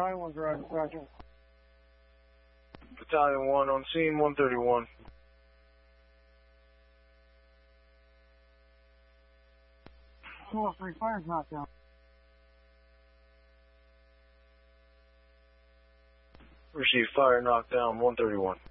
Battalion 1's Roger. Battalion 1 on scene 131. Source 3 fire's knocked down. Received fire knockdown 131.